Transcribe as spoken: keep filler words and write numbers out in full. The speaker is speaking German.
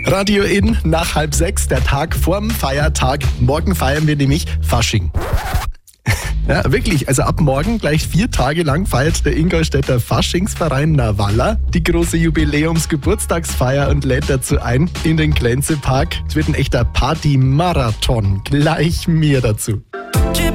Radio in nach halb sechs, der Tag vorm Feiertag. Morgen feiern wir nämlich Fasching. Ja, wirklich. Also ab morgen gleich vier Tage lang feiert der Ingolstädter Faschingsverein Navalla die große Jubiläums-Geburtstagsfeier und lädt dazu ein in den Glänzepark. Es wird ein echter Party-Marathon. Gleich mehr dazu.